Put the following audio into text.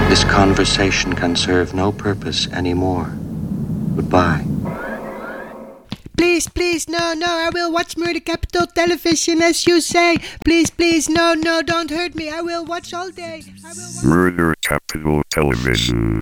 This conversation can serve no purpose anymore. Goodbye. Please, please, no, I will watch Murder Capital Television as you say. Please, please, no, don't hurt me. I will watch all day. Murder Capital Television.